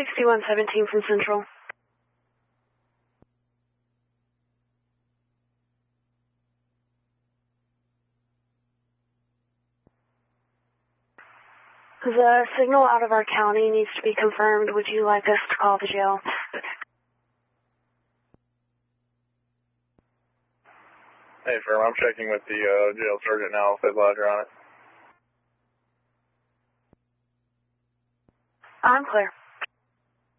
6117 from Central. The signal out of our county needs to be confirmed. Would you like us to call the jail? Hey, firm, I'm checking with the jail sergeant now. If they've lodger on it. I'm clear.